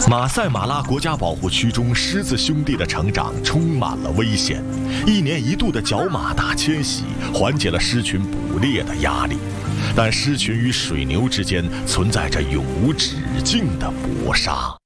马赛马拉国家保护区中，狮子兄弟的成长充满了危险。1年1度的角马大迁徙缓解了狮群捕猎的压力，但狮群与水牛之间存在着永无止境的搏杀。